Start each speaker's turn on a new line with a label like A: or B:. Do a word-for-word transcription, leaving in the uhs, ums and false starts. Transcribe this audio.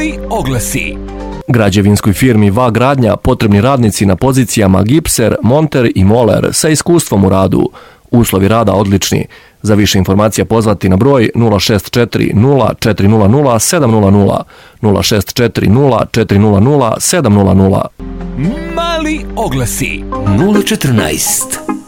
A: Mali oglasi.
B: Građevinskoj firmi V A Gradnja potrebni radnici na pozicijama gipser, monter i moler sa iskustvom u radu. Uslovi rada odlični. Za više informacija pozvati na broj nula šest četiri nula četiri nula nula sedam nula nula, nula šest četiri nula četiri nula nula sedam nula nula.
A: Mali oglasi.
C: nula četrnaest